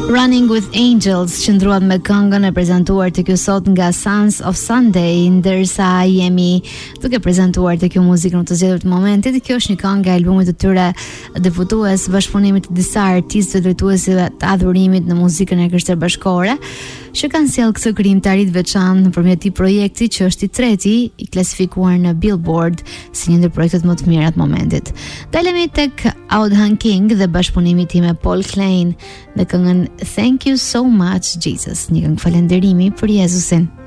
Running with Angels qëndruat me këngën e prezantuar të kjo sot nga Sons of Sunday, ndërsa jemi duke prezantuar të kjo muzikë në të zgjedhur të momentit. Kjo është një këngë nga albumit të tyre debutues, bashkëpunimit të disa artistëve drejtuesve të adhurimit në muzikën e krishterë bashkore, që kanë sjellë këtë krijimtari të veçantë nëpërmjet këtij projekti që është i treti i klasifikuar në Billboard si një ndër projektet më të mira të momentit. Dalemi tek Audhan King dhe bashkëpunimi i tij me Paul Klein në këngën Thank You So Much Jesus, një këngë falënderimi për Jezusin.